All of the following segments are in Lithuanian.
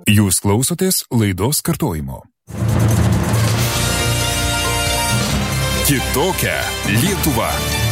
Jūs klausotės laidos kartojimo. Kitokia Lietuva.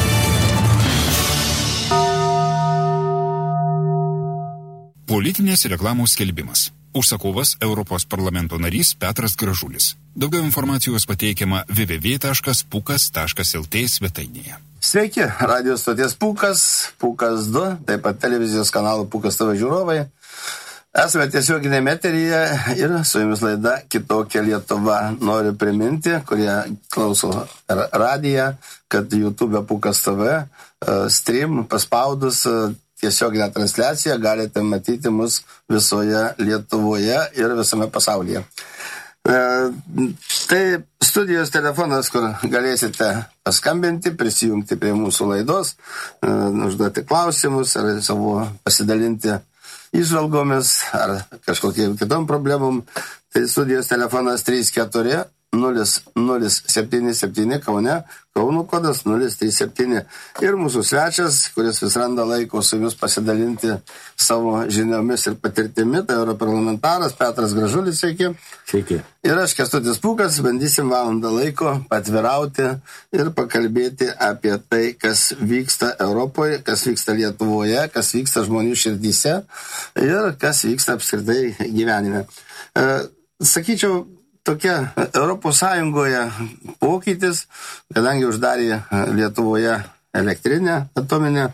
Politinės reklamos skelbimas. Užsakovas Europos parlamento narys Petras Gražulis. Daugiau informacijos pateikiama www.pukas.lt svetainėje. Sveiki, radijos stoties Pukas 2, taip pat televizijos kanalo Pukas TV žiūrovai. Esame tiesioginėme eteryje ir su jumis laida Kitokia Lietuva. Noriu priminti, kurie klauso radiją, kad YouTube Pukas TV stream paspaudus tiesioginę transliaciją galite matyti mus visoje Lietuvoje ir visame pasaulyje. Tai studijos telefonas, kur galėsite paskambinti, prisijungti prie mūsų laidos, užduoti klausimus ar savo pasidalinti įžvalgomis ar kažkokiem kitom problemom. Tai studijos telefonas 34 0077 Kaune, Kauno kodas 037. Ir mūsų svečias, kuris vis randa laiko su jumis pasidalinti savo žiniomis ir patirtimi, tai europarlamentaras Petras Gražulis, sveiki. Sveiki. Ir aš, Kęstutis Pūkas, bandysim valandą laiko patvirauti ir pakalbėti apie tai, kas vyksta Europoje, kas vyksta Lietuvoje, kas vyksta žmonių širdyse ir kas vyksta apskritai gyvenime. Sakyčiau, tokia Europos Sąjungoje pokytis, kadangi uždarė Lietuvoje elektrinę atominę,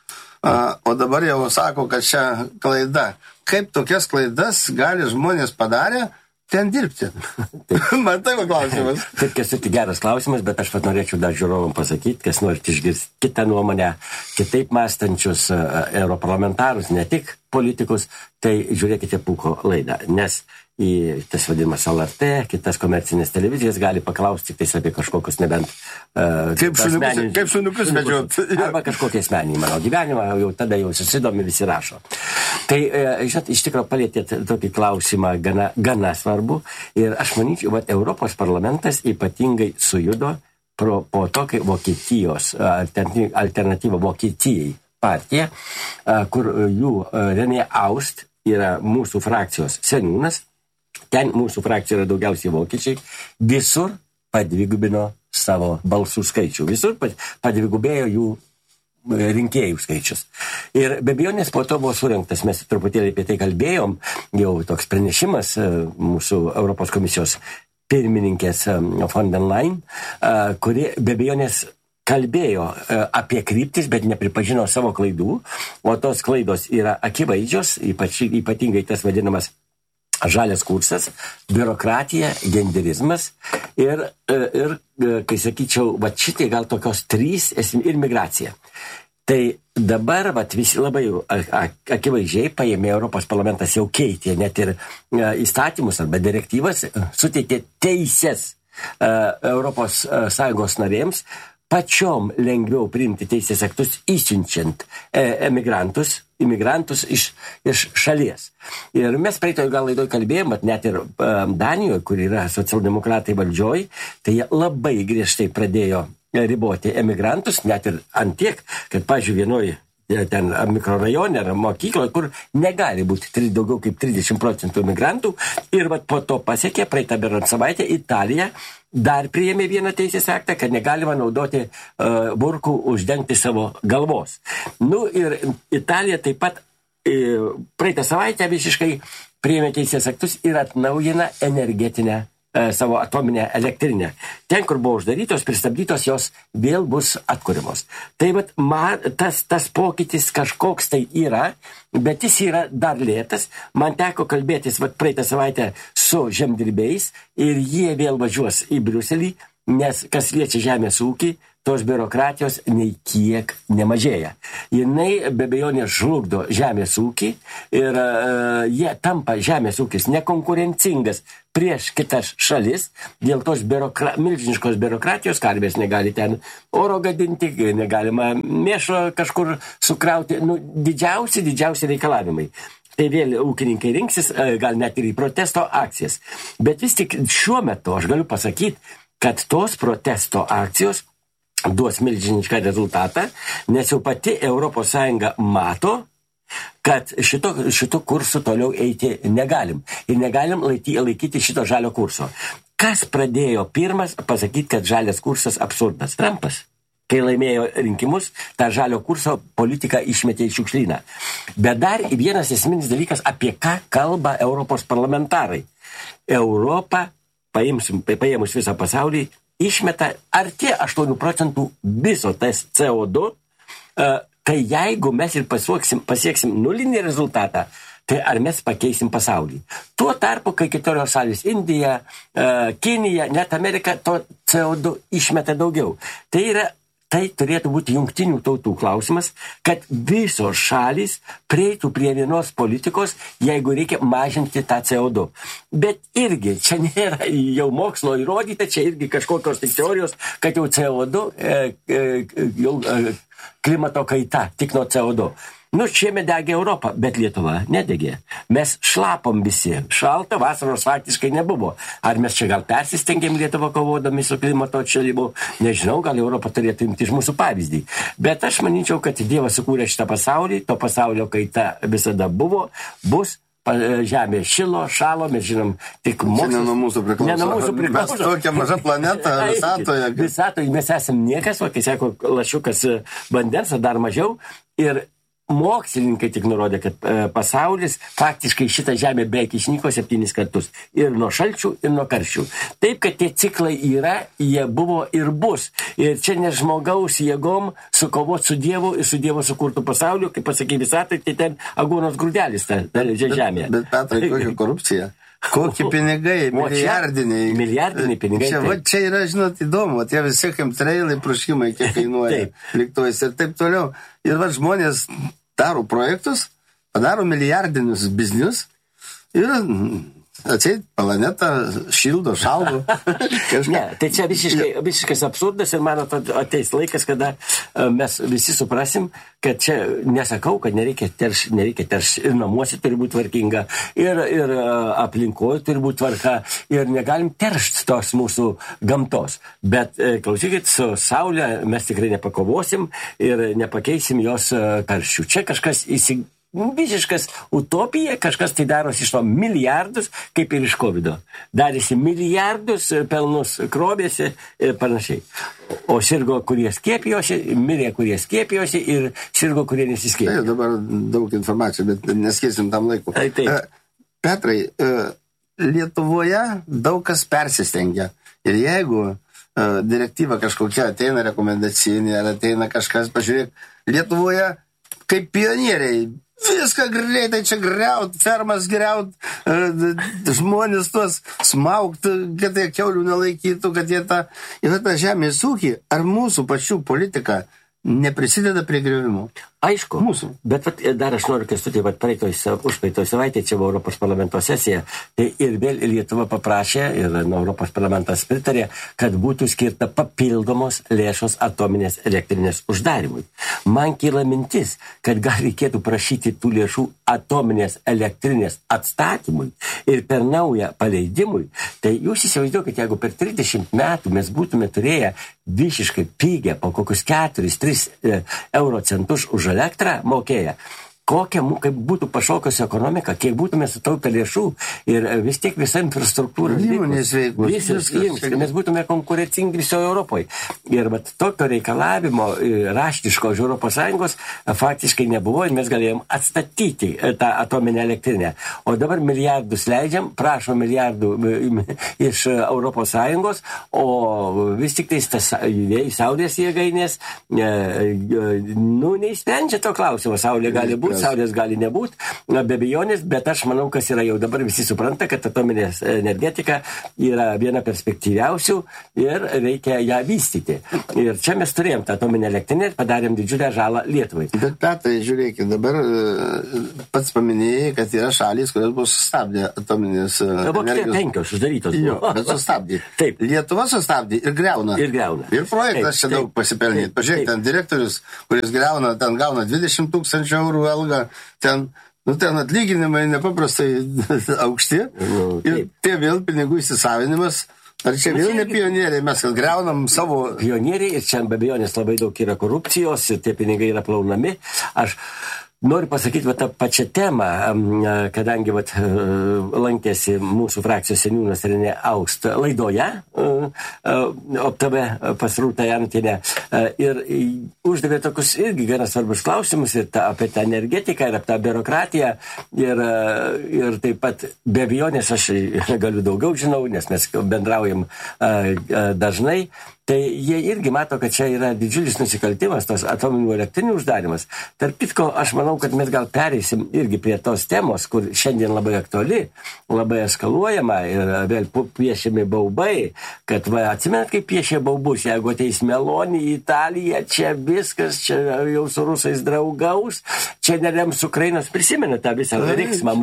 o dabar jau sako, kad čia klaida. Kaip tokias klaidas gali žmonės padarę ten dirbti? Man tai klausimas. Taip, Kęstuti, geras klausimas, bet aš pat norėčiau dar žiūrovam pasakyti, kas norit išgirsti kitą nuomonę, kitaip mąstančius europarlamentarus, ne tik politikus, tai žiūrėkite Puko laidą, nes į tas vadinamas LRT, kitas komercinės televizijas gali paklausti tik apie kažkokius nebent kaip šuniukus medžiot. Arba kažkokie asmeniniai mano gyvenimą, jau tada jau susidomi visi rašo. Tai, žinot, iš tikrųjų palėtėt tokį klausimą gana svarbu ir aš manyčiau, kad Europos parlamentas ypatingai sujudo po to, kai Vokietijos alternatyva Vokietijai partija, kur jų René Aust yra mūsų frakcijos seniūnas. Ten mūsų frakcija yra daugiausiai vokiečiai, visur padvigubino savo balsų skaičių, visur padvigubėjo jų rinkėjų skaičius. Ir be abejonės po to buvo surinktas, mes truputėlį apie tai kalbėjom, jau toks pranešimas mūsų Europos komisijos pirmininkės von der Leyen, kuri be abejonės kalbėjo apie kryptis, bet nepripažino savo klaidų, o tos klaidos yra akivaizdžios, ypatingai tas vadinamas žalias kursas, biurokratija, genderizmas ir kai sakyčiau, va šitai gal tokios trys ir migracija. Tai dabar visi labai akivaizdžiai paėmė Europos parlamentas jau keitė net ir įstatymus arba direktyvas, suteikė teisės Europos Sąjungos narėms pačiom lengviau priimti teisės aktus įsiunčiant imigrantus iš šalies. Ir mes praeitoje gal laidoj kalbėjom, bet net ir Danijoje, kur yra socialdemokratai valdžioj, tai jie labai griežtai pradėjo riboti emigrantus, net ir ant tiek, kad, pavyzdžiui, vienoje ten mikrorajone ar mokykloje, kur negali būti daugiau kaip 30% emigrantų. Ir po to pasiekė praeitą berods savaitę Italija dar priėmė vieną teisės aktą, kad negalima naudoti burkų uždengti savo galvos. Nu ir Italija taip pat praeitą savaitę visiškai priėmė teisės aktus ir atnaujina energetinę savo atominę elektrinę. Ten, kur buvo uždarytos, pristabdytos, jos vėl bus atkuriamos. Tai tas pokytis kažkoks tai yra, bet jis yra dar lėtas. Man teko kalbėtis praeitą savaitę su žemdirbiais ir jie vėl važiuos į Briuselį, nes kas liečia žemės ūkį, tos biurokratijos nei kiek nemažėja. Jinai be abejonės žlugdo žemės ūkį ir jie tampa žemės ūkis nekonkurencingas prieš kitas šalis, dėl tos milžiniškos biurokratijos, karvės negali ten oro gadinti, negalima mėšo kažkur sukrauti, didžiausi reikalavimai. Tai vėl ūkininkai rinksis, gal net ir į protesto akcijas. Bet vis tik šiuo metu aš galiu pasakyti, kad tos protesto akcijos duos milžinišką rezultatą, nes jau pati ES mato, kad šito kursu toliau eiti negalim. Ir negalim laikyti šito žalio kurso. Kas pradėjo pirmas pasakyti, kad žalias kursas absurdas? Trumpas. Kai laimėjo rinkimus, tą žalio kurso politiką išmetė į šiukšlyną. Bet dar vienas esminis dalykas, apie ką kalba Europos parlamentarai. Europa, paėmus visą pasaulį, išmeta arti 8% viso tas CO2, tai jeigu mes ir pasieksim nulinį rezultatą, tai ar mes pakeisim pasaulį. Tuo tarpu, kai kitos šalys, Indija, Kinija, net Amerika, to CO2 išmeta daugiau. Tai turėtų būti jungtinių tautų klausimas, kad visos šalys prieitų prie vienos politikos, jeigu reikia mažinti tą CO2. Bet irgi, čia nėra jau mokslo įrodyta, čia irgi kažkokios teorijos, kad jau CO2, klimato kaita tik nuo CO2. Šiemet degė Europą, bet Lietuva nedegė. Mes šlapom visi. Šalta vasaros faktiškai nebuvo. Ar mes čia gal persistengėm Lietuvą kovodami su klimato atšilimu? Nežinau, gal Europą turėtų imti iš mūsų pavyzdį. Bet aš manyčiau, kad Dievas sukūrė šitą pasaulį, to pasaulio kaita visada buvo, bus. Žemė šalo, mes žinom, tik mokslas. Ne nuo mūsų priklauso. Mes tokia maža planeta visatoje. Visatoje mes esam niekas, kai sako lašiukas vandens, ar dar mažiau. Ir mokslininkai tik nurodė, kad pasaulis faktiškai šitą žemę beveik išnyko 7 kartus. Ir nuo šalčių, ir nuo karščių. Taip, kad tie ciklai yra, jie buvo ir bus. Ir čia ne žmogaus jėgom sukovoti su Dievu ir su Dievo sukurtų pasauliu, kaip pasakė visatai, tai ten aguonos grūdelis ta žemė. Bet Petrai, kokia korupcija? Kokie pinigai, milijardiniai. Milijardiniai pinigai. Čia yra, žinot, įdomu, tie visi chemtrailai, pruškimai, kiek kainuoja lėktuvais ir taip toliau. Ir žmonės daro projektus, padaro milijardinius biznius ir atseit planetą šildo, šaldo. Ne, tai čia visiškas absurdas ir man ateis laikas, kada mes visi suprasim, kad čia nesakau, kad nereikia teršti ir namuose turi būti tvarkinga, ir aplinkoje turi būti tvarka, ir negalim teršti tos mūsų gamtos. Bet klausykit, su Saulė mes tikrai nepakovosim ir nepakeisim jos karščių. Čia kažkas visiškas utopija, kažkas tai darosi iš to milijardus, kaip ir iš COVID-o. Darėsi milijardus, pelnus krovėsi ir panašiai. O sirgo, kurie skiepijosi, mirė, kurie skiepijosi ir sirgo, kurie nesiskiepijosi. Tai dabar daug informacijų, bet neskirsim tam laiku. Petrai, Lietuvoje daug kas persistengia. Ir jeigu direktyva kažkokia ateina rekomendacinė, ar ateina kažkas, pažiūrėk, Lietuvoje kaip pionieriai, viską greitai čia griaut, fermas griaut, žmonės tuos smaugt, kad jie kiaulių nelaikytų, kad jie tą žemės ūkį, ar mūsų pačių politika neprisideda prie griovimo? Aišku, mūsų. Bet dar aš noriu, Kęstutį, užpraeitoj savaitę, čia buvo Europos parlamento sesija, tai ir vėl Lietuva paprašė, ir Europos parlamentas pritarė, kad būtų skirta papildomos lėšos atominės elektrinės uždarimui. Man kyla mintis, kad gal reikėtų prašyti tų lėšų atominės elektrinės atstatymui ir per naują paleidimui. Tai jūs įsivaizduokite, jeigu per 30 metų mes būtume turėję visiškai pigę po kokius 4-3 euro centus už elektrą mokėję, kaip būtų pašokusi ekonomika, kiek būtume sutaupę lėšų ir vis tiek visa infrastruktūra. Mes būtume konkurencingi visoje Europoje. Ir tokio reikalavimo raštiško iš Europos Sąjungos faktiškai nebuvo ir mes galėjom atstatyti tą atominę elektrinę. O dabar milijardus leidžiam, prašo milijardų iš Europos Sąjungos, o vis tik tai saulės jėgainės neįsprendžia to klausimo. Saulė gali būti, saulės gali nebūti, be abejonės, bet aš manau, kas yra jau dabar visi supranta, kad atominės energetika yra viena perspektyviausių ir reikia ją vystyti. Ir čia mes turėjom tą atominę elektrinę ir padarėm didžiulę žalą Lietuvai. Bet Petrai, žiūrėkit, dabar pats paminėjai, kad yra šalys, kurios bus sustabdė atominės energijos. 5 uždarytos. Jo, bet sustabdė. Taip. Lietuva sustabdė ir greuna. Ir projektas čia daug pasipelnėt. Pažiūrėk, ten direktorius, kuris greuna, ten gauna 20 000 eurų algą, ten atlyginimai nepaprastai aukšti ir tie vėl pinigų įsisavinimas. Ar čia vėl ne pionieriai, mes greunam savo... Pionieriai ir čia be abejonės labai daug yra korupcijos ir tie pinigai yra plaunami. Aš Noriu pasakyti tą pačią temą, kadangi lankėsi mūsų frakcijos seniūnas Renė Aust laidoje, OPTV pas Rūtą Janutienę, ir uždavė tokius irgi gana svarbus klausimus ir apie tą energetiką, ir apie tą biurokratiją, ir taip pat be abejonės aš galiu daugiau žinau, nes mes bendraujam dažnai. Tai jie irgi mato, kad čia yra didžiulis nusikaltimas, tos atominių elektrinių uždarimas. Tarp kitko, aš manau, kad mes gal pereisim irgi prie tos temos, kur šiandien labai aktuali, labai eskaluojama ir vėl piešiami baubai, kad atsimenat, kaip piešė baubus, jeigu ateis Meloni į Italiją, čia viskas, čia jau su rusais draugaus, čia nerems Ukrainos, prisimena tą visą riksmą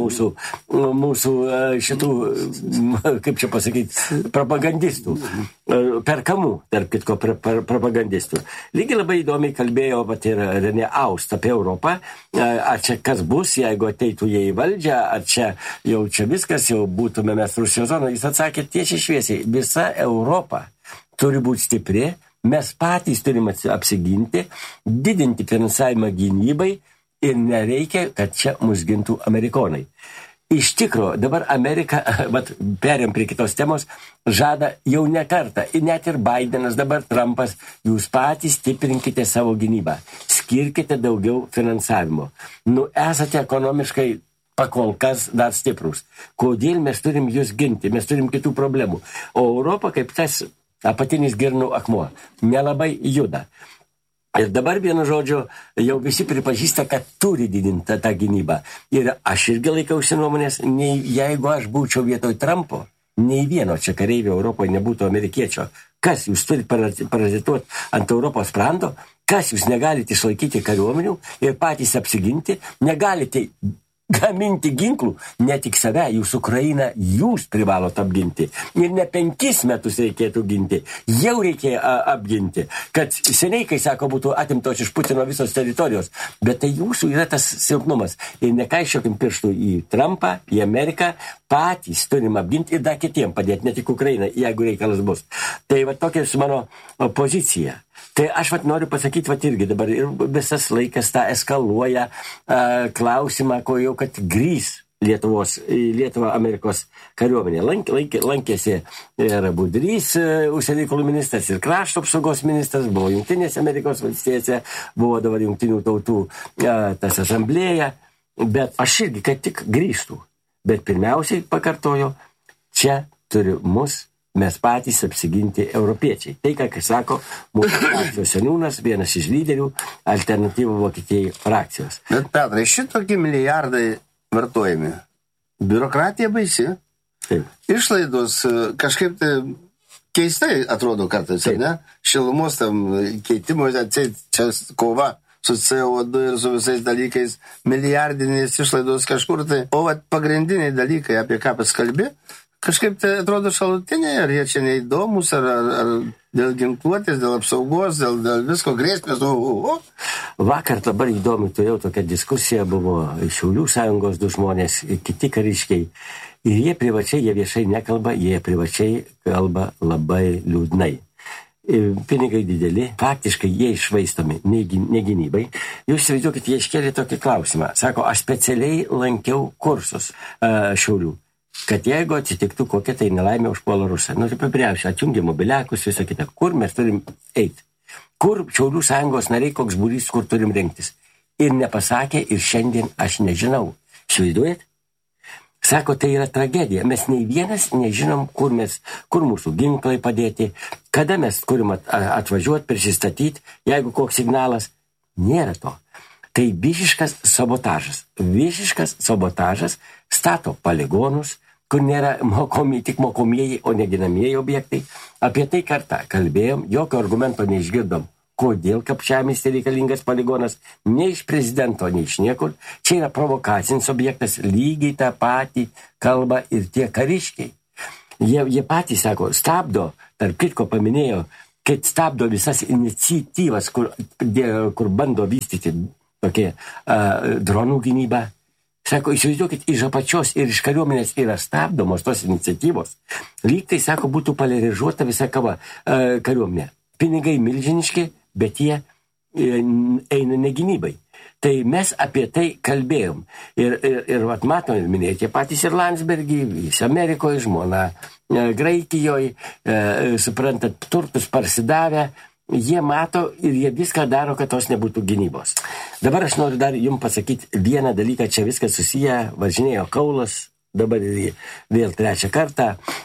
mūsų šitų, kaip čia pasakyti, propagandistų, perkamų. Tarp kitko propagandistų. Lygiai labai įdomiai kalbėjo ir Renė Aust apie Europą, ar čia kas bus, jeigu ateitų jie į valdžią, ar čia jau čia viskas, jau būtume mes Rusijos zoną. Jis atsakė tiesiai šviesiai, visa Europa turi būti stipri, mes patys turime apsiginti, didinti finansavimą gynybai ir nereikia, kad čia mus gintų amerikonai. Iš tikro, dabar Amerika, perėm prie kitos temos, žada jau ne kartą, net ir Bidenas, dabar Trumpas, jūs patys stiprinkite savo gynybą, skirkite daugiau finansavimo. Esate ekonomiškai pakol kas dar stiprus. Kodėl mes turim jūs ginti, mes turim kitų problemų. O Europa kaip tas apatinis girnų akmuo, nelabai juda. Ir dabar vienu žodžiu, jau visi pripažįsta, kad turi didinti tą gynybą. Ir aš irgi laikausi nuomonės, jeigu aš būčiau vietoj Trumpo, nei vieno čia kareivio Europoje nebūtų amerikiečio. Kas jūs turite parazituoti ant Europos sprando? Kas jūs negalite išlaikyti kariuomenių ir patys apsiginti? Negalite gaminti ginklų, ne tik save, jūs Ukrainą, jūs privalot apginti. Ir ne 5 metus reikėtų ginti, jau reikėjo apginti. Kad seniai, kai sako, būtų atimtos iš Putino visos teritorijos, bet tai jūsų yra tas silpnumas. Ir nekaišiokim pirštų į Trumpą, į Ameriką, patys turim apginti ir dar kitiem padėti, ne tik Ukrainą, jeigu reikalas bus. Tai tokia mano pozicija. Tai aš noriu pasakyti, irgi dabar ir visas laikas tą eskaluoja klausimą, ko jau kad grįs Lietuvą Amerikos kariuomenė. Lankėsi ir Budrys, užsienio reikalų ministras, ir krašto apsaugos ministras, buvo Jungtinėse Amerikos valstijose, buvo dabar Jungtinių tautų tas asamblėja, bet aš irgi kaip tik grįžtų. Bet pirmiausiai pakartoju, čia turi mes patys apsiginti europiečiai. Tai, ką sako mūsų frakcijos seniūnas, vienas iš lyderių alternatyvų Vokietijai frakcijos. Bet Petrai, šitokie milijardai vartojami. Biurokratija baisi. Taip. Išlaidos kažkaip tai keistai atrodo kartais, ne? Šilumos tam keitimo, čia kova su CO2 ir su visais dalykais, milijardinės išlaidos kažkur tai. O pagrindiniai dalykai, apie ką paskalbė, kažkaip tai atrodo šalutiniai, ar jie čia neįdomus, ar dėl ginkluotės, dėl apsaugos, dėl visko grėsmės. Vakar dabar įdomi, turėjau tokią diskusiją, buvo Šiaulių sąjungos 2 žmonės, kiti kariškiai. Ir jie privačiai, jie viešai nekalba, jie privačiai kalba labai liūdnai. Pinigai dideli, faktiškai jie išvaistomi, ne gynybai. Jūs įsivaizduokit, jie iškėlė tokį klausimą. Sako, aš specialiai lankiau kursus Šiaulių, kad jeigu atsitiktų kokia tai nelaimė užpuola rusą, tai papriausia, atjungia mobiliakus, visą kitą, kur mes turim eiti, kur Šiaulių sąjungos nariai, koks būrys, kur turim rinktis. Ir nepasakė, ir šiandien aš nežinau. Įsivaizduojat? Sako, tai yra tragedija. Mes nei vienas nežinom, kur mūsų ginklai padėti, kada mes turim atvažiuoti, prisistatyti, jeigu koks signalas. Nėra to. Tai visiškas sabotažas stato poligonus, kur nėra tik mokomieji, o neginamieji objektai. Apie tai kartą kalbėjom, jokio argumento neišgirdom, kodėl Kapčiamiestyje reikalingas poligonas, nei iš prezidento, nei iš niekur. Čia yra provokacinis objektas, lygiai tą patį kalba ir tie kariškiai. Jie patys sako, stabdo, tarp kitko paminėjo, kad stabdo visas iniciatyvas, kur bando vystyti tokie dronų gynybą. Sako, įsivaizduokit, iš apačios ir iš kariuomenės yra stabdomos tos iniciatyvos. Lyg tai, sako, būtų poliarizuota visa kariuomenė. Pinigai milžiniški, bet jie eina ne gynybai. Tai mes apie tai kalbėjom. Ir vat, matom, ir minėti patys ir Landsbergį, jis Amerikoje, žmona Graikijoje, suprantat, turtus parsidavę, jie mato ir jie viską daro, kad tos nebūtų gynybos. Dabar aš noriu dar jums pasakyti vieną dalyką, čia viskas susiję, važinėjo Kaulas, dabar vėl trečią kartą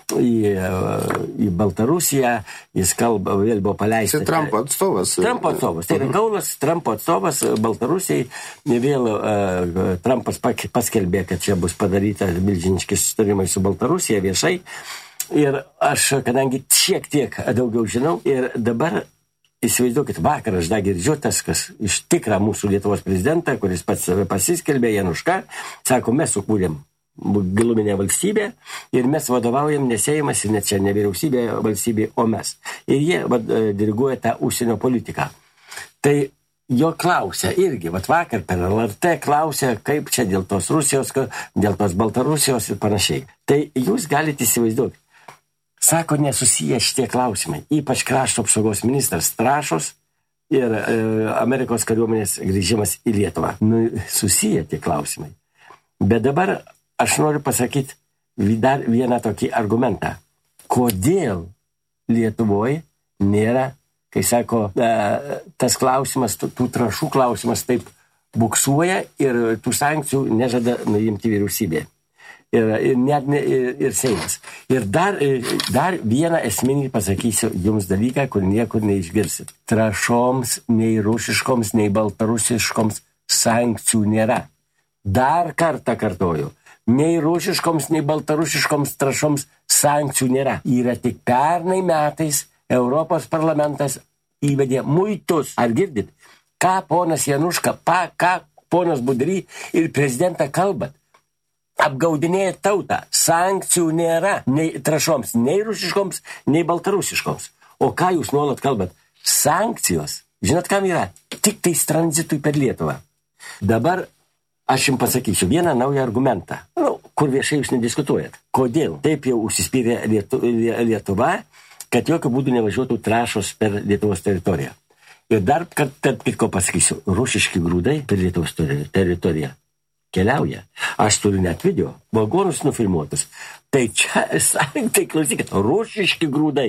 į Baltarusiją, jis kalba, vėl buvo paleistas. Tai Trumpo atstovas. Trumpo atstovas. Tai yra Kaulas, Trumpo atstovas Baltarusijai. Vėl Trumpas paskelbė, kad čia bus padaryta milžiniški susitarimai su Baltarusija viešai. Ir aš, kadangi šiek tiek daugiau žinau, ir dabar įsivaizduokit, vakar aš dar girdžiu tas, kas iš tikrą mūsų Lietuvos prezidentą, kuris pats pasiskelbė, Januška, sako, mes sukūrėm giluminę valstybę ir mes vadovaujam nesėjimas ir net čia ne vyriausybė, valstybė, o mes. Ir jie diriguoja tą užsienio politiką. Tai jo klausia irgi, vakar per LRT klausia, kaip čia dėl tos Rusijos, dėl tos Baltarusijos ir panašiai. Tai jūs galite įsivaizduoti. Sako, nesusiję šitie klausimai, ypač krašto apsaugos ministras Trąšos ir Amerikos kariuomenės grįžimas į Lietuvą. Susiję tie klausimai. Bet dabar aš noriu pasakyti dar vieną tokį argumentą. Kodėl Lietuvoje nėra, kai sako, tas klausimas, tų trąšų klausimas taip buksuoja ir tų sankcijų nežada nuimti vyriausybė. Ir Seimas. Ir dar vieną esminį pasakysiu jums dalyką, kur niekur neišgirsit. Trąšoms, nei rusiškoms, nei baltarusiškoms sankcijų nėra. Dar kartą kartoju. Nei rusiškoms, nei baltarusiškoms trąšoms sankcijų nėra. Yra tik pernai metais Europos parlamentas įvedė muitus. Ar girdit? Ką ponas Januška, ką ponas Budry ir prezidentą kalbat? Apgaudinėja tautą. Sankcijų nėra nei trąšoms, nei rusiškoms, nei baltarusiškoms. O ką jūs nuolat kalbat? Sankcijos. Žinot, kam yra? Tik tais tranzitui per Lietuvą. Dabar aš jums pasakysiu vieną naują argumentą, kur viešai jūs nediskutuojat. Kodėl taip jau užsispyrė Lietuva, kad jokių būdų nevažiuotų trąšos per Lietuvos teritoriją. Ir dar, kad kitko pasakysiu, rusiški grūdai per Lietuvos teritoriją keliauja. Aš turiu net video, vagonus nufilmuotus. Tai čia, tai klausykit, rusiški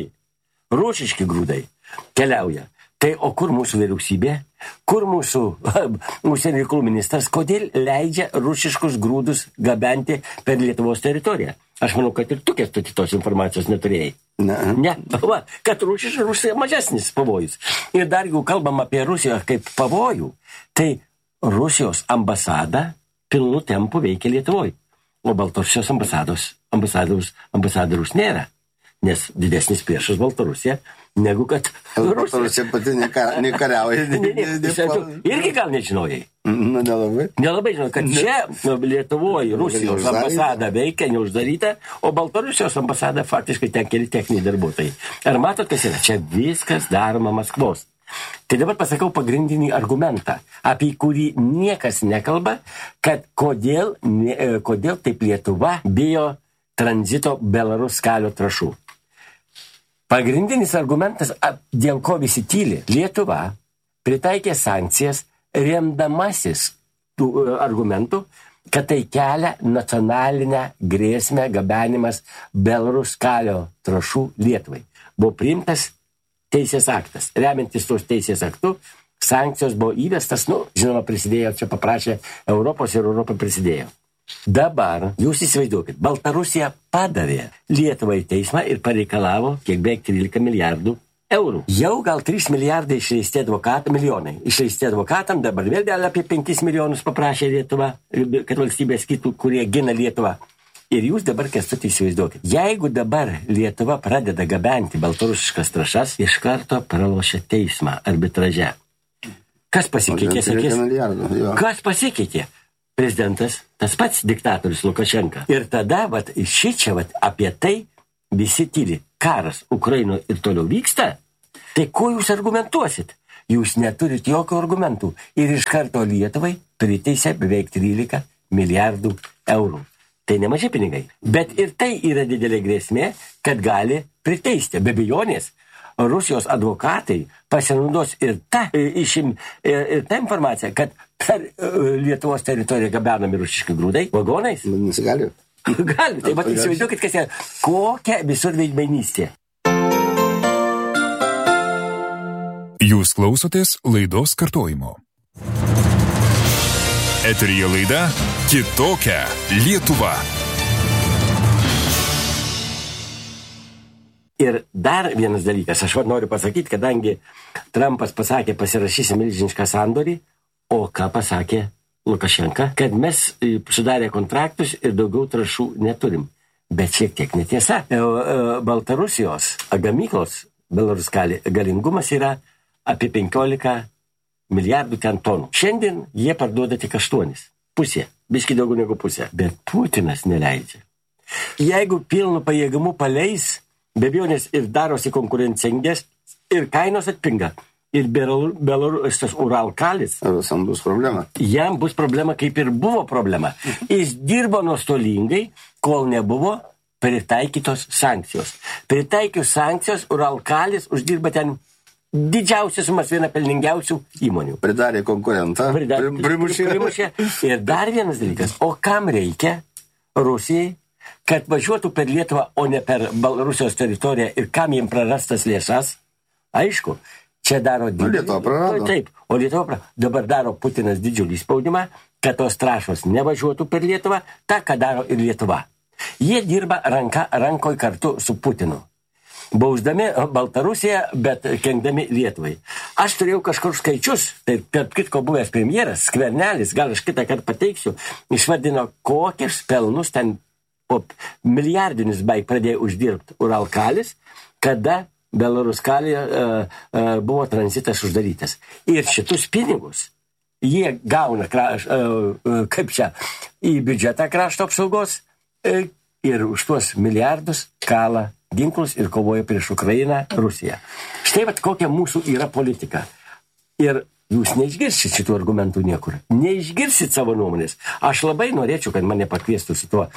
grūdai keliauja. Tai o kur mūsų vyriausybė? Kur mūsų užsienio reikalų ministras? Kodėl leidžia rusiškus grūdus gabenti per Lietuvos teritoriją? Aš manau, kad ir tu tos informacijos neturėjai. Ne. Va, kad Rusija mažesnis pavojus. Ir dar jeigu kalbam apie Rusiją kaip pavojų, tai Rusijos ambasada pilnu tempu veikia Lietuvoje. O Baltarusijos ambasadorius nėra. Nes didesnis priešas Baltarusija negu kad Rusija. Baltarusija pati nekariauja. Irgi gal nežinojai. Nelabai. Nelabai žinau, kad čia Lietuvoje Rusijos ambasada veikia, neuždaryta, o Baltarusijos ambasada faktiškai ten keli techniniai darbuotojai. Ar matot, kas yra? Čia viskas daroma Maskvos. Tai dabar pasakau pagrindinį argumentą, apie kurį niekas nekalba, kad kodėl taip Lietuva bijo tranzito Belarus kalio trąšų. Pagrindinis argumentas, dėl ko visi tyli, Lietuva pritaikė sankcijas remdamasis tų argumentų, kad tai kelia nacionalinę grėsmę gabenimas Belarus kalio trąšų Lietuvai. Buvo priimtas teisės aktas. Remiantis tos teisės aktų, sankcijos buvo įvestas, žinoma, prisidėjo, čia paprašė Europos ir Europa prisidėjo. Dabar, jūs įsivaizduokit, Baltarusija padavė Lietuvą į teismą ir pareikalavo kiek beveik 13 milijardų eurų. Jau gal 3 milijardai išleisti milijonai. Išleisti advokatam, dabar vėl apie 5 milijonus paprašė Lietuva, kad valstybės kitų, kurie gina Lietuvą. Ir jūs dabar, Kęstuti, įsivaizduokit, jeigu dabar Lietuva pradeda gabenti baltarusiškas trąšas, iš karto pralošia teismą arbitraže. Kas pasikeitė, sakys? Kas pasikeitė? Prezidentas, tas pats diktatorius Lukašenka. Ir tada, šičia, apie tai visi tyli. Karas Ukrainoje ir toliau vyksta. Tai ko jūs argumentuosit? Jūs neturit jokių argumentų. Ir iš karto Lietuvai priteisė beveik 13 milijardų eurų. Tai nemažai pinigai. Bet ir tai yra didelė grėsmė, kad gali priteisti. Be abejonės, Rusijos advokatai pasinaudos ir ta informacija, kad per Lietuvos teritoriją gabenami rusiški grūdai, vagonais? Nesigali. Gali, tai vat įsivaizduokit, kas yra, kokia visur veidmainystė. Jūs klausotės laidos kartojimo. Eteryje laida Kitokia Lietuva. Ir dar vienas dalykas, aš noriu pasakyti, kadangi Trumpas pasakė, pasirašysi milžinišką sandorį, o ką pasakė Lukašenka, kad mes sudarė kontraktus ir daugiau trąšų neturim. Bet šiek tiek netiesa. Baltarusijos gamyklos Belaruskali galingumas yra apie 15 milijardų ten tonų. Šiandien jie parduoda tik 8. Pusė. Biški daugiau negu pusė. Bet Putinas neleidžia. Jeigu pilnu pajėgumu paleis, be abejonės ir darosi konkurencingas, ir kainos atpinga. Ir Belarusijos Uralkalis. Rusam bus problema. Jam bus problema, kaip ir buvo problema. Jis dirbo nuostolingai, kol nebuvo pritaikytos sankcijos. Pritaikius sankcijos, Uralkalis uždirba ten didžiausias sumas, viena pelningiausių įmonių. Pridarė konkurentą. Primušė. Ir dar vienas dalykas. O kam reikia Rusijai, kad važiuotų per Lietuvą, o ne per Baltarusijos teritoriją ir kam jiems prarastas lėšas? Aišku, čia daro didelį. Lietuva prarado. Taip, o Lietuva dabar daro Putinas didžiulį spaudimą, kad tos trąšos nevažiuotų per Lietuvą, tą, ką daro ir Lietuva. Jie dirba rankoj kartu su Putinu. Bausdami Baltarusiją, bet kenkdami Lietuvai. Aš turėjau kažkur skaičius, tai tarp kitko buvęs premjeras, Skvernelis, gal aš kitą kartą pateiksiu, išvardino, kokius pelnus ten po milijardinius beveik pradėjo uždirbti Uralkalis, kada Belaruskalija buvo tranzitas uždarytas. Ir šitus pinigus jie gauna kaip čia į biudžetą krašto apsaugos ir už tuos milijardus kala ginklus ir kovoja prieš Ukrainą, Rusiją. Štai vat kokia mūsų yra politika. Ir jūs neišgirsit šitų argumentų niekur. Neišgirsit savo nuomonės. Aš labai norėčiau, kad mane pakviestų su tuo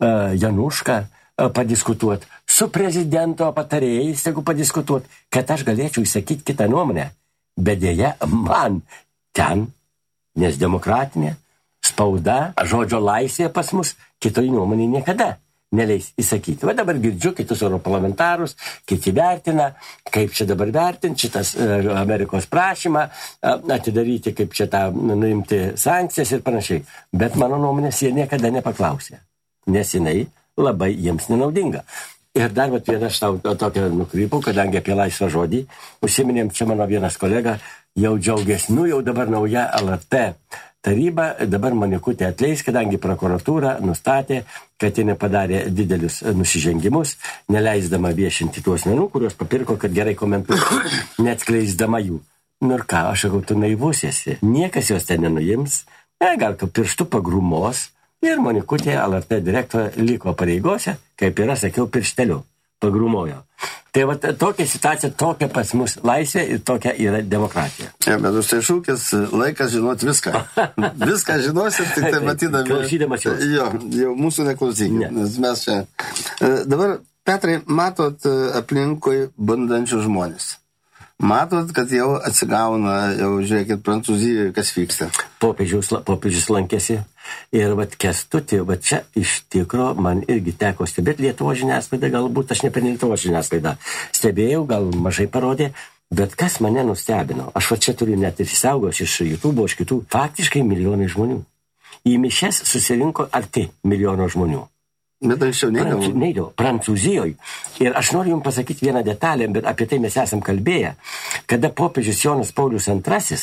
Januška padiskutuoti, su prezidento patarėjais, jeigu padiskutuoti, kad aš galėčiau įsakyti kitą nuomonę. Bet dėja, man ten, nes demokratinė spauda, žodžio laisvė pas mus, kitoj nuomonė niekada neleis įsakyti. Va dabar girdžiu kitus europarlamentarus, kiti vertina, kaip čia dabar vertinti šitas Amerikos prašymą, atidaryti, kaip čia tą nuimti sankcijas ir panašiai. Bet mano nuomonės jie niekada nepaklausė, nes jinai labai jiems nenaudinga. Ir dar vieną aš tau tokią nukrypau, kadangi apie laisvą žodį užsiminėm, čia mano vienas kolega jau džiaugiasi, jau dabar nauja LRT taryba, dabar Monikutė atleis, kadangi prokuratūra nustatė, kad ji nepadarė didelius nusižengimus, neleisdama viešinti tuos asmenų, kuriuos papirko, kad gerai komentuotų, neatskleisdama jų. Nu ir ką, aš sakau, tu naivus esi. Niekas jos ten nenuims, gal tu pirštu pagrumos ir Monikutė LRT direktorė liko pareigose, kaip yra, sakiau, piršteliu pagrumojo. Tai va tokia situacija, tokia pas mus laisvė ir tokia yra demokratija. Ja, bet už tai šūkis laikas žinoti viską. Viską žinosit, tik tai matydami. Klausydamas jūs. Jau mūsų neklausykit, nes mes čia. Dabar, Petrai, matot aplinkui bundančių žmonės. Matot, kad jau atsigauna, jau žiūrėkit, Prancūzijoje, kas vyksta. Popiežius lankėsi ir vat Kęstutį, vat čia iš tikro man irgi teko stebėti Lietuvos žiniasklaidą, galbūt aš ne per Lietuvos žiniasklaidą stebėjau, gal mažai parodė, bet kas mane nustebino, aš va čia turiu net ir įsaugos iš YouTube, iš kitų, faktiškai milijonai žmonių. Į mišias susirinko arti milijono žmonių. Bet anksčiau neidavo. Prancūzijoje. Ir aš noriu jums pasakyti vieną detalę, bet apie tai mes esam kalbėję. Kada popiežius Jonas Paulius II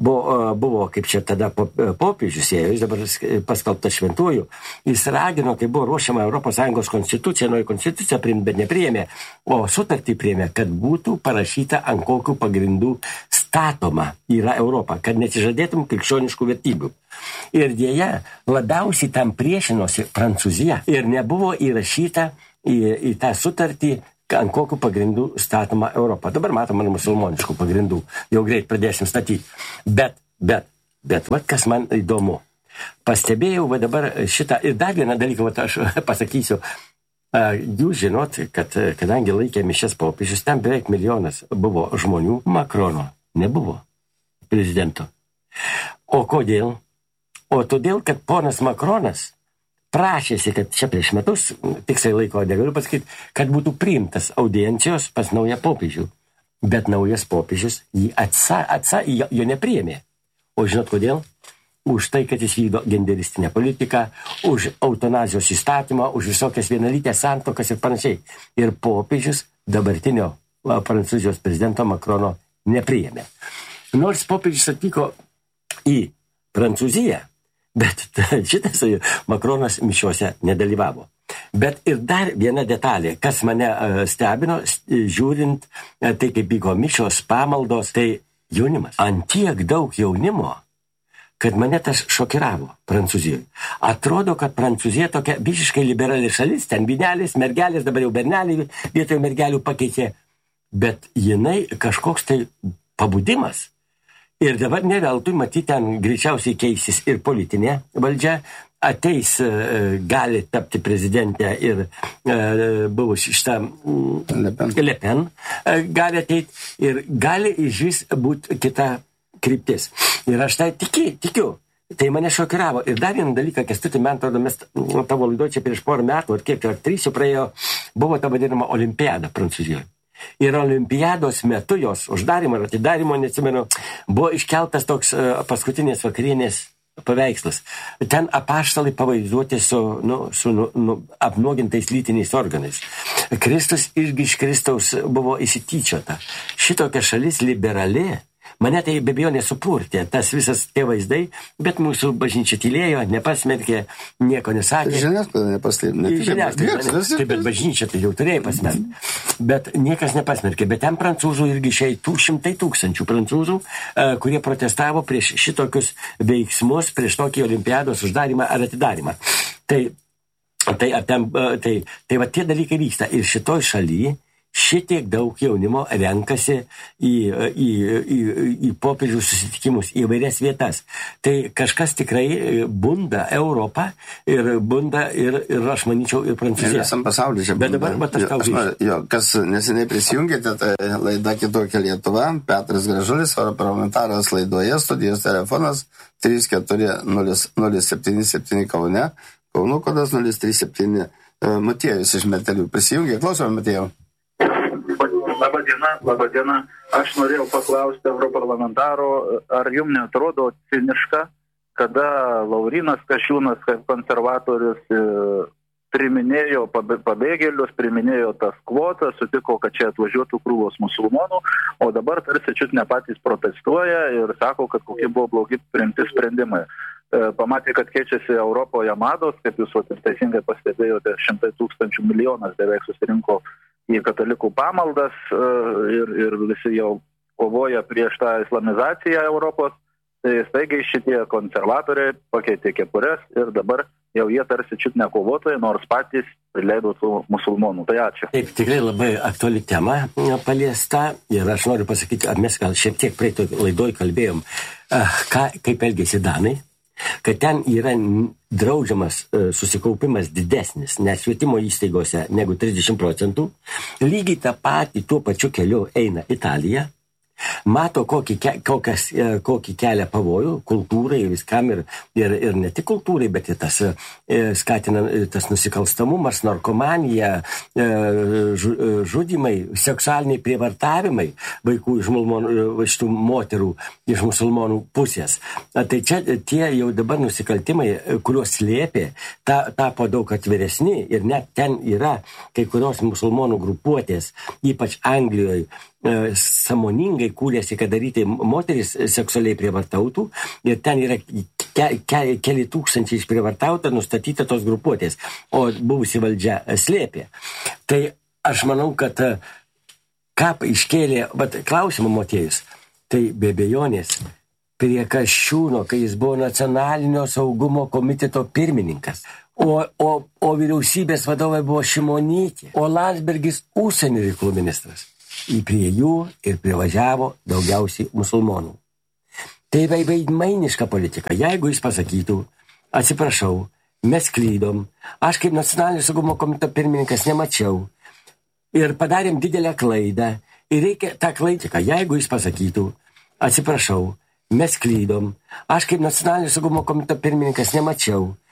buvo kaip čia tada popiežius, jis dabar paskelbtas šventuoju, jis ragino, kai buvo ruošiama ES konstitucija, nauja konstitucija priimti, bet nepriėmė, o sutartį priėmė, kad būtų parašyta ant kokių pagrindų statoma yra Europa, kad neatsižadėtum krikščioniškų vertybių. Ir dėja, labiausiai tam priešinosi Prancūzija ir nebuvo įrašyta į tą sutartį, ant kokių pagrindų statoma Europa. Dabar matome musulmoniškų pagrindų, jau greit pradėsim statyti. Bet, va, kas man įdomu, pastebėjau va dabar šitą, ir dar vieną dalyką, va, aš pasakysiu, jūs žinot, kad kadangi laikė mišias popiežius, ten beveik milijonas buvo žmonių, Makrono nebuvo prezidento. O kodėl? O todėl, kad ponas Makronas prašėsi, kad čia prieš metus, tiksliai laiko negaliu pasakyti, kad būtų priimtas audiencijos pas naują popiežių. Bet naujas popiežius jo nepriėmė. O žinot kodėl? Už tai, kad jis vykdo genderistinę politiką, už eutanazijos įstatymą, už visokias vienalytės santuokas ir panašiai. Ir popiežius dabartinio Prancūzijos prezidento Makrono nepriėmė. Nors popiežius atvyko į Prancūziją, bet šitas Makronas mišiuose nedalyvavo. Bet ir dar viena detalė, kas mane stebino, žiūrint tai, kaip vyko mišios, pamaldos, tai jaunimas. Ant tiek daug jaunimo, kad mane tas šokiravo Prancūzijoje. Atrodo, kad Prancūzija tokia visiškai liberali šalis, ten vynelės, mergelės, dabar jau berneliai vietoje mergelių pakeitė, bet jinai kažkoks tai pabudimas. Ir dabar neveltui, matyti, ten greičiausiai keisis ir politinė valdžia, ateis, gali tapti prezidentė ir buvusi šitą Le Pen gali ateiti ir gali išvis būti kita kryptis. Ir aš tai tikiu. Tai mane šokiravo. Ir dar vieną dalyką, Kęstuti, man atrodo, mes tavo laidoje čia prieš porą metų, ar kiek, ar 3 jau praėjo, buvo ta vadinama olimpiada Prancūzijoje. Ir olimpiados metu jos uždarimo ir atidarimo, neatsimenu, buvo iškeltas toks paskutinės vakarienės paveikslas. Ten apaštalai pavaizduoti su apnuogintais lytiniais organais. Kristus irgi iš Kristaus buvo įsityčiota. Šitokia šalis liberali. Mane tai be abejo nesupurtė, tas visas tie vaizdai, bet mūsų bažnyčia tylėjo, nepasmerkė, nieko nesakė. Žiniasklaida nepasmerkė. Žiniasklaida, bet bažnyčia tai jau turėjo pasmerkti. Bet niekas nepasmerkė. Bet ten prancūzų irgi išeitų 100 000 prancūzų, kurie protestavo prieš šitokius veiksmus, prieš tokį olimpiados uždarimą ar atidarimą. Tai va tie dalykai vyksta. Ir šitoj šalyje šitiek daug jaunimo renkasi į popiežių susitikimus, į vairias vietas. Tai kažkas tikrai bunda Europą ir bunda ir aš manyčiau ir Prancūzija. Visam pasauliu čia bunda. Bet dabar aš tau grįžtu. Kas neseniai prisijungėte, tai laida Kitokia Lietuva, Petras Gražulis, europarlamentaras laidoje, studijos telefonas 340077 Kaune, Kauno kodas 037. Matėjus iš Metelių prisijungė. Klausome, Matėjau. Labadiena. Aš norėjau paklausti europarlamentaro, ar jums neatrodo ciniška, kada Laurynas Kasčiūnas, kaip konservatorius, priminėjo pabėgėlius, priminėjo tas kvotas, sutiko, kad čia atvažiuotų krūvos musulmonų, o dabar tarsi čiut ne patys protestuoja ir sako, kad kokie buvo blogi priimti sprendimai. Pamatė, kad keičiasi Europoje mados, kaip jūs ir teisingai pastebėjote, 100 000 milijonas beveik susirinko į katalikų pamaldas ir visi jau kovoja prieš tą islamizaciją Europos. Tai staigiai šitie konservatoriai pakeitė kepures ir dabar jau jie tarsi čiut ne kovotojai, nors patys prileido tų musulmonų. Tai ačiū. Taip, tikrai labai aktuali tema paliesta ir aš noriu pasakyti, mes gal šiek tiek praeitoj laidoj kalbėjom, kaip elgėsi Danai, kad ten yra draudžiamas susikaupimas didesnis, net švietimo įstaigose negu 30%. Lygiai tą patį tuo pačiu keliu eina Italija. Mato, kokį kelia pavojų kultūrai viskam ir ne tik kultūrai, bet ir tas skatina tas nusikalstamumas, narkomanija, žudimai, seksualiniai prievartavimai vaikų iš tų moterų iš musulmonų pusės. Tai čia tie jau dabar nusikaltimai, kuriuos slėpė, tapo daug atviresni ir net ten yra kai kurios musulmonų grupuotės, ypač Anglijoje, sąmoningai kūrėsi, kad daryti moteris seksualiai prievartautų ir ten yra keli tūkstančiai išprievartauta, nustatyta tos grupuotės, o buvusi valdžia slėpė. Tai aš manau, kad ką iškėlė, klausimą Motiejus, tai be abejonės prie Kasčiūno, kai jis buvo nacionalinio saugumo komiteto pirmininkas, o vyriausybės vadovai buvo Šimonytė, o Landsbergis užsienio reikalų ministras. Prie jų ir privažiavo daugiausiai musulmonų. Tai veidmainiška politika. Jeigu jis pasakytų, atsiprašau, mes klydom, aš kaip nacionalinio saugumo komiteto pirmininkas nemačiau ir padarėm didelę klaidą ir reikia tą klaidą, jeigu jis pasakytų, atsiprašau, mes klydom. Aš kaip nacionalinio saugumo komiteto pirmininkas nemačiau